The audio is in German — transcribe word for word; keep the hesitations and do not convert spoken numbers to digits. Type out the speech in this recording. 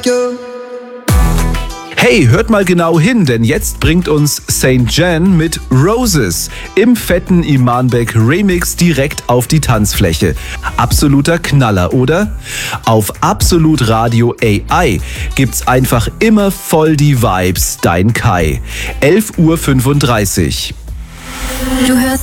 Hey, hört mal genau hin, denn jetzt bringt uns Saint Jan mit Roses im fetten Imanbek Remix direkt auf die Tanzfläche. Absoluter Knaller, oder? Auf Absolut Radio A I gibt's einfach immer voll die Vibes, dein Kai. elf Uhr fünfunddreißig. Du hörst